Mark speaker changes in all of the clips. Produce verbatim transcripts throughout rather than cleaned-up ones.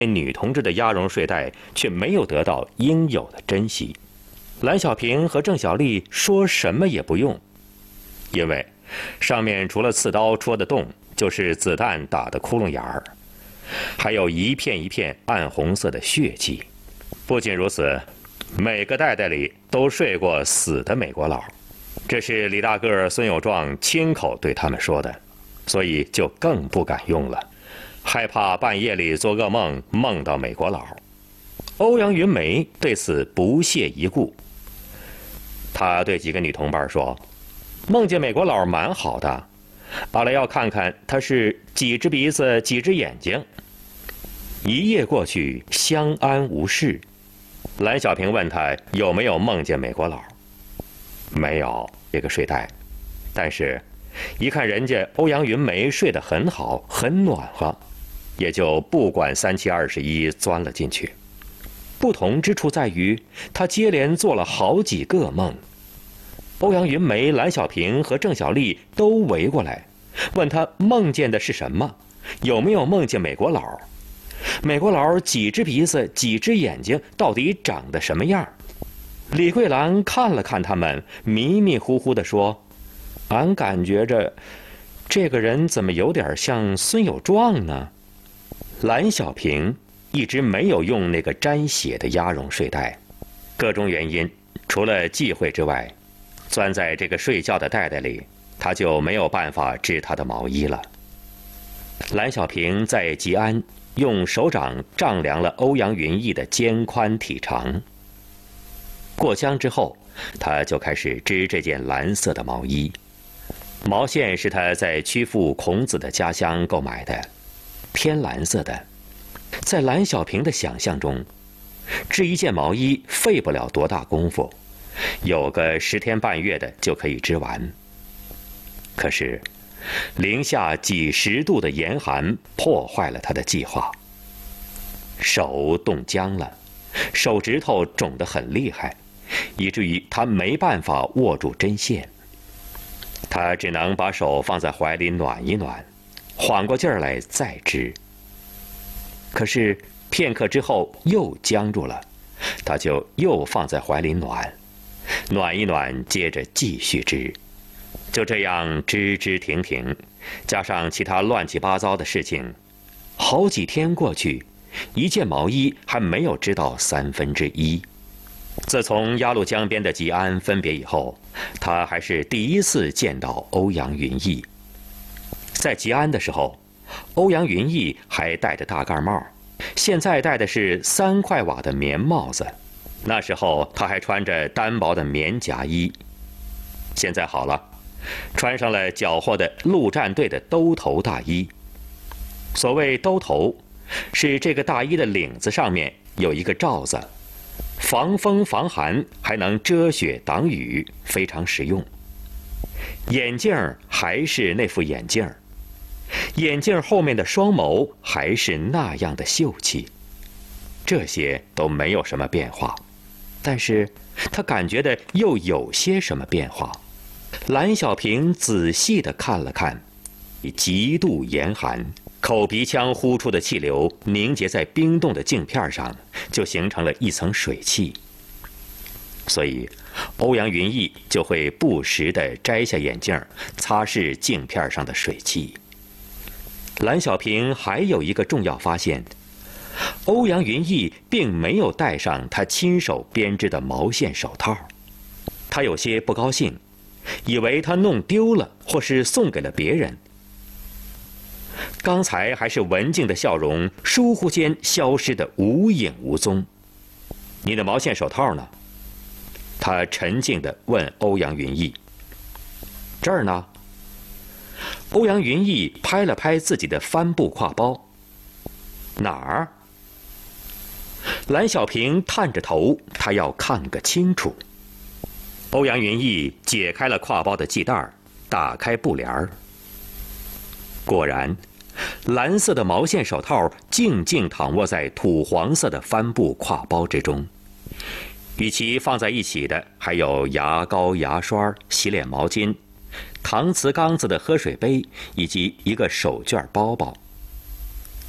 Speaker 1: 女同志的鸭绒睡袋却没有得到应有的珍惜。蓝小平和郑小丽说什么也不用，因为上面除了刺刀戳的洞，就是子弹打的窟窿眼儿，还有一片一片暗红色的血迹。不仅如此，每个袋袋里都睡过死的美国佬，这是李大个、孙有壮亲口对他们说的，所以就更不敢用了，害怕半夜里做噩梦梦到美国佬。欧阳云梅对此不屑一顾，他对几个女同伴说：“梦见美国佬蛮好的，阿来要看看他是几只鼻子几只眼睛。”一夜过去，相安无事。蓝小平问他有没有梦见美国佬，没有这个睡袋，但是一看人家欧阳云梅睡得很好很暖和，也就不管三七二十一钻了进去。不同之处在于他接连做了好几个梦。欧阳云梅、蓝小平和郑小丽都围过来问他梦见的是什么，有没有梦见美国佬，美国佬几只鼻子几只眼睛到底长得什么样。李桂兰看了看他们，迷迷糊糊地说：“俺感觉着这个人怎么有点像孙有壮呢？”蓝小平一直没有用那个沾血的鸭绒睡袋，各种原因，除了忌讳之外，钻在这个睡觉的袋袋里，他就没有办法织他的毛衣了。蓝小平在吉安用手掌丈量了欧阳云逸的肩宽体长。过江之后，他就开始织这件蓝色的毛衣。毛线是他在曲阜孔子的家乡购买的，偏蓝色的。在蓝小平的想象中，织一件毛衣费不了多大功夫，有个十天半月的就可以织完。可是零下几十度的严寒破坏了他的计划，手冻僵了，手指头肿得很厉害，以至于他没办法握住针线。他只能把手放在怀里暖一暖，缓过劲儿来再织。可是片刻之后又僵住了，他就又放在怀里暖，暖一暖，接着继续织。就这样织织停停，加上其他乱七八糟的事情，好几天过去，一件毛衣还没有织到三分之一。自从鸭绿江边的吉安分别以后，他还是第一次见到欧阳云逸。在吉安的时候，欧阳云逸还戴着大盖帽，现在戴的是三块瓦的棉帽子。那时候他还穿着单薄的棉夹衣，现在好了，穿上了缴获的陆战队的兜头大衣。所谓兜头，是这个大衣的领子上面有一个罩子，防风防寒，还能遮雪挡雨，非常实用。眼镜还是那副眼镜，眼镜后面的双眸还是那样的秀气，这些都没有什么变化，但是他感觉的又有些什么变化。蓝小平仔细地看了看，极度严寒，口鼻腔呼出的气流凝结在冰冻的镜片上，就形成了一层水汽。所以欧阳云逸就会不时地摘下眼镜，擦拭镜片上的水汽。蓝小平还有一个重要发现，欧阳云逸并没有戴上他亲手编织的毛线手套。他有些不高兴，以为他弄丢了或是送给了别人。刚才还是文静的笑容，倏忽间消失得无影无踪。你的毛线手套呢？他沉静地问欧阳云逸。这儿呢。欧阳云逸拍了拍自己的帆布挎包。哪儿？蓝小平探着头，他要看个清楚。欧阳云逸解开了挎包的系带，打开布帘儿。果然，蓝色的毛线手套静静躺卧在土黄色的帆布挎包之中。与其放在一起的还有牙膏、牙刷、洗脸毛巾、搪瓷缸子的喝水杯以及一个手绢包包。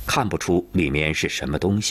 Speaker 1: 看不出里面是什么东西。